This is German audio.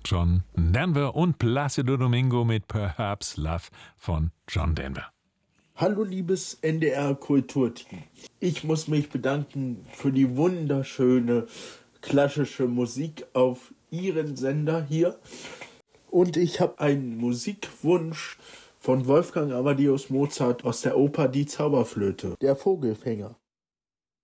John Denver und Plácido Domingo mit Perhaps Love von John Denver. Hallo liebes NDR Kulturteam. Ich muss mich bedanken für die wunderschöne klassische Musik auf Ihren Sender hier. Und ich habe einen Musikwunsch von Wolfgang Amadeus Mozart aus der Oper Die Zauberflöte, der Vogelfänger.